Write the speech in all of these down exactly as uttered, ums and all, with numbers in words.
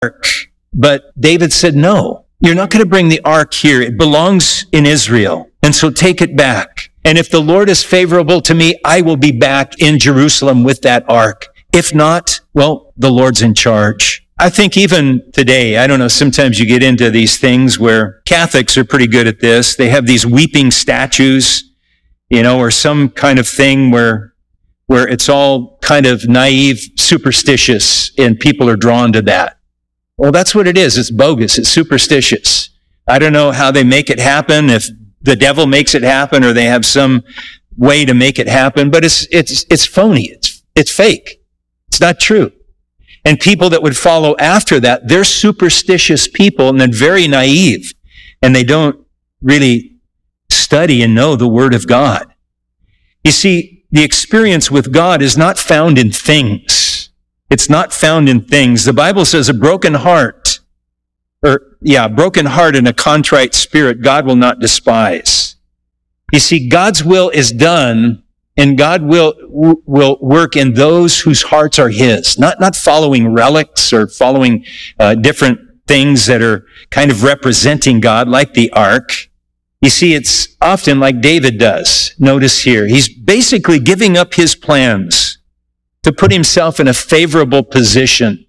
ark. But David said, no, you're not going to bring the ark here. It belongs in Israel. And so take it back. And if the Lord is favorable to me, I will be back in Jerusalem with that ark. If not, well, the Lord's in charge. I think even today, I don't know, sometimes you get into these things where Catholics are pretty good at this. They have these weeping statues, you know, or some kind of thing where, where it's all kind of naive, superstitious, and people are drawn to that. Well, that's what it is. It's bogus. It's superstitious. I don't know how they make it happen, if the devil makes it happen or they have some way to make it happen, but it's, it's, it's phony. It's, it's fake. It's not true. And people that would follow after that, they're superstitious people and they're very naive and they don't really study and know the Word of God. You see, the experience with God is not found in things. It's not found in things. The Bible says a broken heart, or yeah, a broken heart and a contrite spirit, God will not despise. You see, God's will is done, and God will will work in those whose hearts are His, not not following relics or following uh, different things that are kind of representing God, like the ark. You see, it's often like David does. Notice here, he's basically giving up his plans to put himself in a favorable position.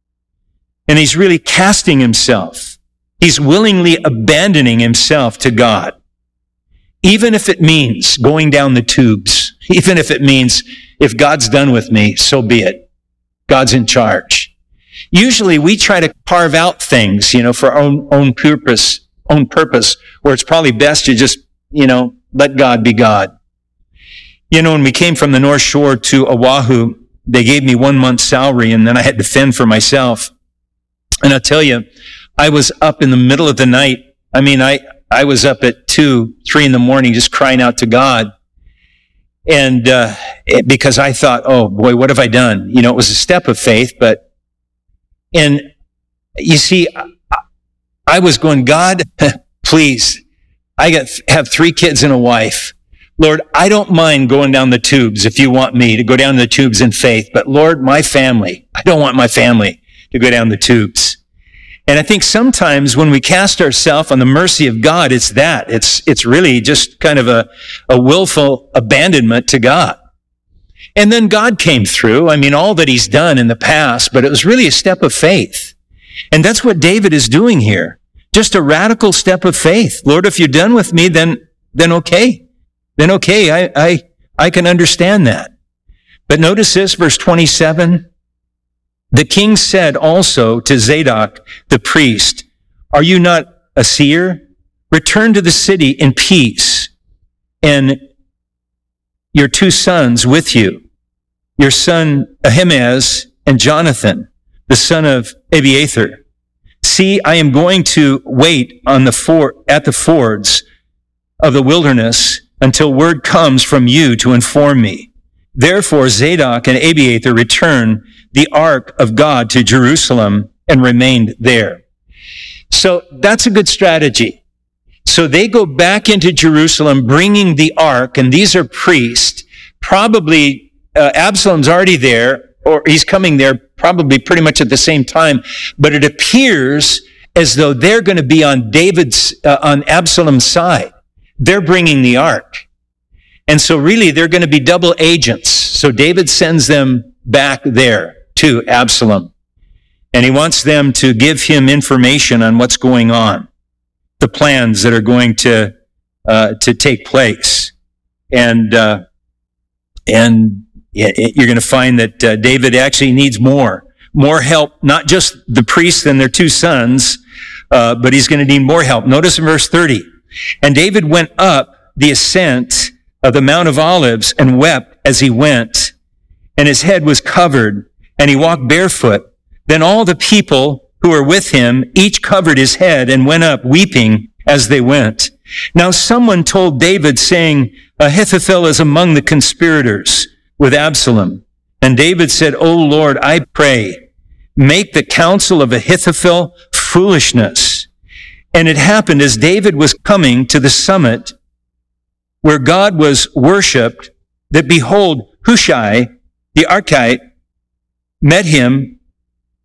And he's really casting himself. He's willingly abandoning himself to God. Even if it means going down the tubes, even if it means if God's done with me, so be it. God's in charge. Usually we try to carve out things, you know, for our own, own purpose, own purpose, where it's probably best to just, you know, let God be God. You know, when we came from the North Shore to Oahu, they gave me one month's salary and then I had to fend for myself. And I'll tell you, I was up in the middle of the night. I mean, I, I was up at two, three in the morning just crying out to God. And uh, it, because I thought, oh boy, what have I done? You know, it was a step of faith, but, and you see, I, I was going, God, please, I got, have three kids and a wife. Lord, I don't mind going down the tubes if you want me to go down the tubes in faith, but Lord, my family, I don't want my family to go down the tubes. And I think sometimes when we cast ourselves on the mercy of God, it's that. It's, it's really just kind of a, a willful abandonment to God. And then God came through. I mean, all that He's done in the past, but it was really a step of faith. And that's what David is doing here. Just a radical step of faith. Lord, if you're done with me, then, then okay. Then okay, I, I, I can understand that. But notice this, verse twenty-seven. The king said also to Zadok, the priest, are you not a seer? Return to the city in peace, and your two sons with you, your son Ahimaaz and Jonathan, the son of Abiathar. See, I am going to wait on the ford, at the fords of the wilderness until word comes from you to inform me. Therefore, Zadok and Abiathar returned the ark of God to Jerusalem and remained there. So that's a good strategy. So they go back into Jerusalem bringing the ark, and these are priests. Probably uh, Absalom's already there, or he's coming there probably pretty much at the same time, but it appears as though they're going to be on David's, uh, on Absalom's side. They're bringing the ark. And so really they're going to be double agents. So David sends them back there to Absalom. And he wants them to give him information on what's going on, the plans that are going to uh, to take place. And uh, and you're going to find that uh, David actually needs more, more help, not just the priests and their two sons, uh, but he's going to need more help. Notice in verse thirty. And David went up the ascent of the Mount of Olives and wept as he went, and his head was covered, and he walked barefoot. Then all the people who were with him each covered his head and went up weeping as they went. Now someone told David, saying, Ahithophel is among the conspirators with Absalom. And David said, O Lord, I pray, make the counsel of Ahithophel foolishness. And it happened as David was coming to the summit where God was worshipped, that behold, Hushai, the Archite, met him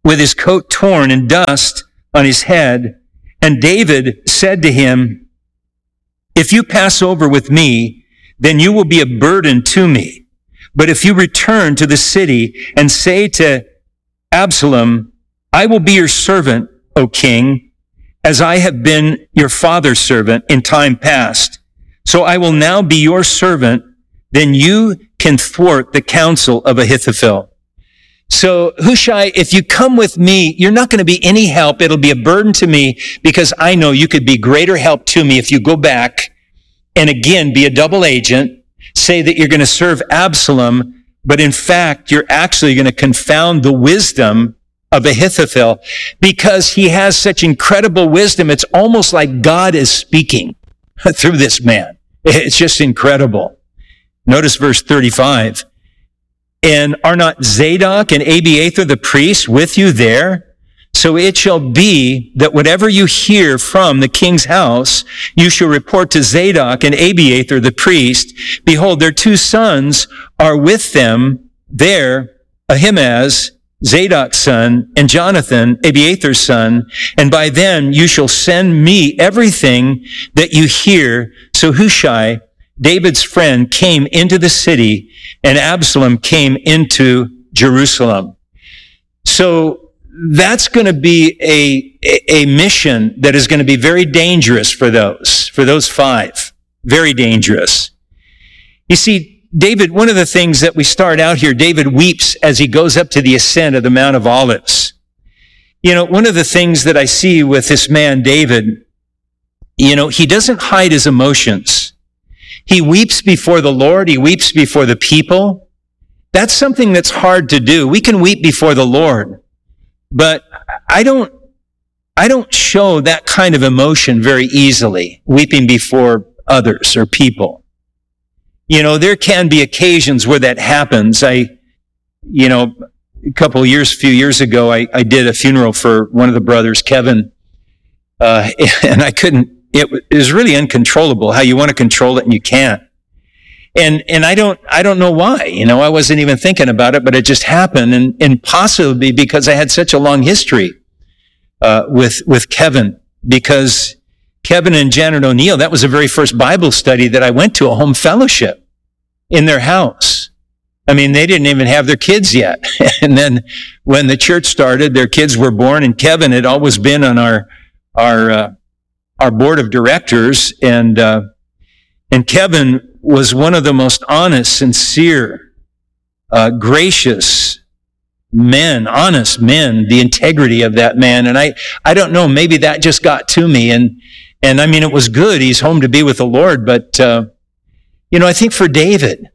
with his coat torn and dust on his head. And David said to him, if you pass over with me, then you will be a burden to me. But if you return to the city and say to Absalom, I will be your servant, O king, as I have been your father's servant in time past. So I will now be your servant. Then you can thwart the counsel of Ahithophel. So Hushai, if you come with me, you're not going to be any help. It'll be a burden to me because I know you could be greater help to me if you go back and again be a double agent, say that you're going to serve Absalom, but in fact, you're actually going to confound the wisdom of Ahithophel because he has such incredible wisdom. It's almost like God is speaking through this man. It's just incredible. Notice verse thirty-five. And are not Zadok and Abiathar the priests with you there? So it shall be that whatever you hear from the king's house, you shall report to Zadok and Abiathar the priest. Behold, their two sons are with them there, Ahimaaz, Zadok's son, and Jonathan, Abiathar's son. And by them you shall send me everything that you hear. So Hushai, David's friend, came into the city, and Absalom came into Jerusalem. So that's going to be a, a, a mission that is going to be very dangerous for those, for those five. Very dangerous. You see, David, one of the things that we start out here, David weeps as he goes up to the ascent of the Mount of Olives. You know, one of the things that I see with this man, David, you know, he doesn't hide his emotions. He weeps before the Lord. He weeps before the people. That's something that's hard to do. We can weep before the Lord, but I don't, I don't show that kind of emotion very easily, weeping before others or people. You know, there can be occasions where that happens. I, you know, a couple of years, a few years ago, I, I did a funeral for one of the brothers, Kevin, uh, and I couldn't, it was really uncontrollable how you want to control it and you can't. And, and I don't, I don't know why, you know, I wasn't even thinking about it, but it just happened. And, and possibly because I had such a long history, uh, with, with Kevin, because Kevin and Janet O'Neill, that was the very first Bible study that I went to, a home fellowship in their house. I mean, they didn't even have their kids yet. And then when the church started, their kids were born, and Kevin had always been on our, our, uh, our board of directors, and uh, and Kevin was one of the most honest, sincere, uh, gracious men, honest men, the integrity of that man. And I, I don't know, maybe that just got to me. And, and I mean, it was good. He's home to be with the Lord. But, uh, you know, I think for David,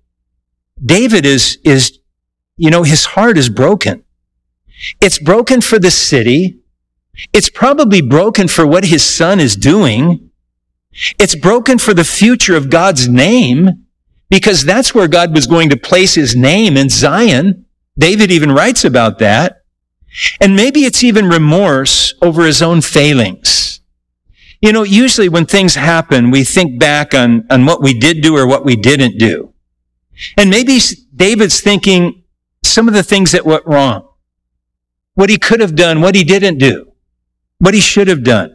David is, is, you know, his heart is broken. It's broken for the city. It's probably broken for what his son is doing. It's broken for the future of God's name, because that's where God was going to place his name, in Zion. David even writes about that. And maybe it's even remorse over his own failings. You know, usually when things happen, we think back on, on what we did do or what we didn't do. And maybe David's thinking some of the things that went wrong, what he could have done, what he didn't do, what he should have done.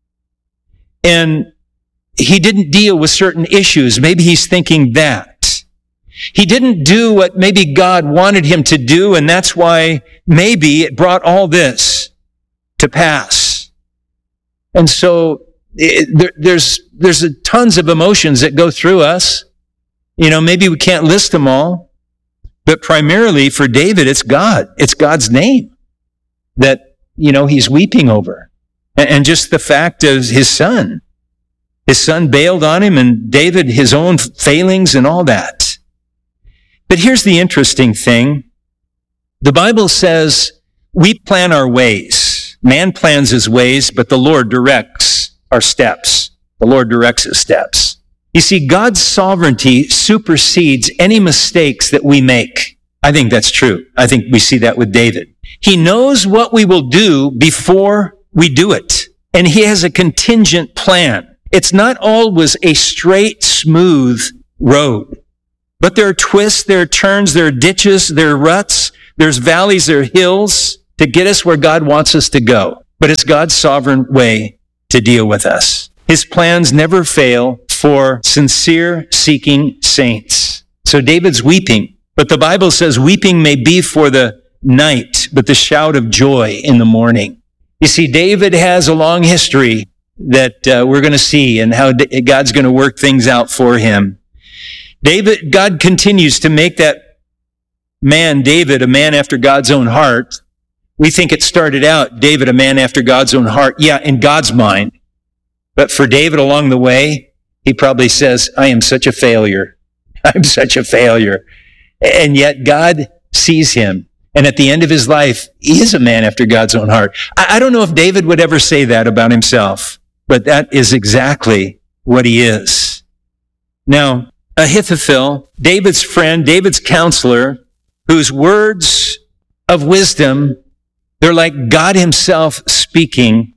And he didn't deal with certain issues. Maybe he's thinking that. He didn't do what maybe God wanted him to do, and that's why maybe it brought all this to pass. And so it, there, there's there's a, tons of emotions that go through us. You know, maybe we can't list them all, but primarily for David, it's God. It's God's name that, you know, he's weeping over. And, and just the fact of his son. His son bailed on him, and David, his own failings and all that. But here's the interesting thing. The Bible says we plan our ways. Man plans his ways, but the Lord directs our steps. The Lord directs his steps. You see, God's sovereignty supersedes any mistakes that we make. I think that's true. I think we see that with David. He knows what we will do before we do it. And he has a contingent plan. It's not always a straight, smooth road. But there are twists, there are turns, there are ditches, there are ruts, there's valleys, there are hills. to get us where God wants us to go. But it's God's sovereign way to deal with us. His plans never fail for sincere seeking saints. So David's weeping, but the Bible says weeping may be for the night, but the shout of joy in the morning. You see, David has a long history that uh, we're going to see and how D- God's going to work things out for him. David, God continues to make that man, David, a man after God's own heart. We think it started out, David, a man after God's own heart. Yeah, in God's mind. But for David along the way, he probably says, I am such a failure. I'm such a failure. And yet God sees him. And at the end of his life, he is a man after God's own heart. I, I don't know if David would ever say that about himself, but that is exactly what he is. Now, Ahithophel, David's friend, David's counselor, whose words of wisdom, they're like God himself speaking.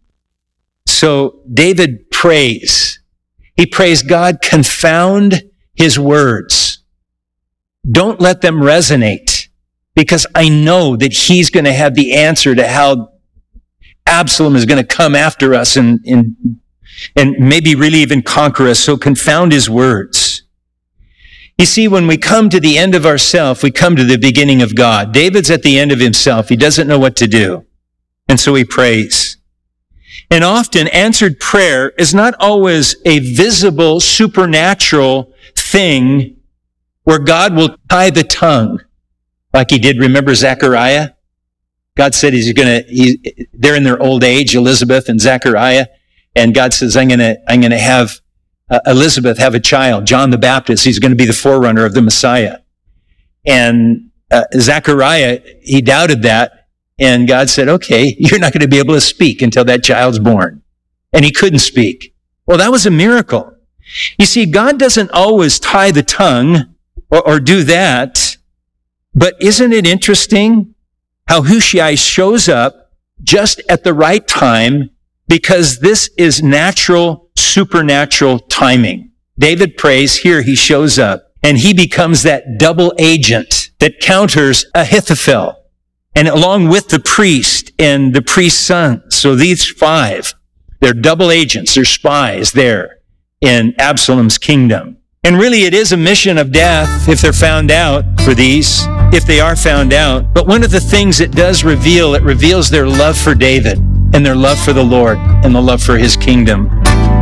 So David prays. He prays, God, confound his words. Don't let them resonate, because I know that he's going to have the answer to how Absalom is going to come after us and, and, and maybe really even conquer us. So confound his words. You see, when we come to the end of ourself, we come to the beginning of God. David's at the end of himself. He doesn't know what to do. And so he prays. And often answered prayer is not always a visible, supernatural thing where God will tie the tongue. Like he did, remember Zechariah? God said he's going to, he, they're in their old age, Elizabeth and Zechariah. And God says, I'm going to, I'm going to have uh, Elizabeth have a child, John the Baptist. He's going to be the forerunner of the Messiah. And uh, Zechariah, he doubted that. And God said, okay, you're not going to be able to speak until that child's born. And he couldn't speak. Well, that was a miracle. You see, God doesn't always tie the tongue or, or do that. But isn't it interesting how Hushai shows up just at the right time, because this is natural, supernatural timing. David prays, here he shows up, and he becomes that double agent that counters Ahithophel, and along with the priest and the priest's son. So these five, they're double agents, they're spies there in Absalom's kingdom. And really it is a mission of death if they're found out for these, if they are found out. But one of the things it does reveal, it reveals their love for David and their love for the Lord and the love for his kingdom.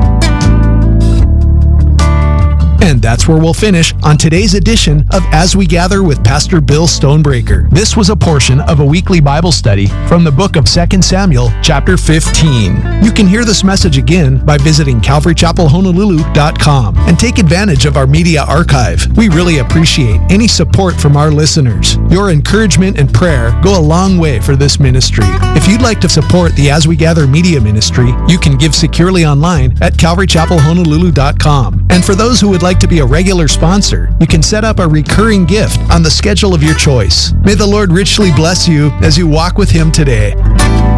And that's where we'll finish on today's edition of As We Gather with Pastor Bill Stonebreaker. This was a portion of a weekly Bible study from the book of Second Samuel, chapter fifteen. You can hear this message again by visiting calvary chapel honolulu dot com and take advantage of our media archive. We really appreciate any support from our listeners. Your encouragement and prayer go a long way for this ministry. If you'd like to support the As We Gather media ministry, you can give securely online at calvary chapel honolulu dot com. And for those who would like to be a regular sponsor, you can set up a recurring gift on the schedule of your choice. May the Lord richly bless you as you walk with Him today.